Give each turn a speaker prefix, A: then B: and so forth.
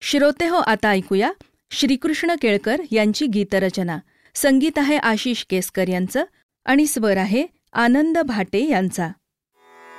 A: श्रोते हो, आता ऐकूया श्रीकृष्ण केळकर यांची गीतरचना. संगीत आहे आशिष केसकर यांचं आणि स्वर आहे आनंद भाटे यांचा.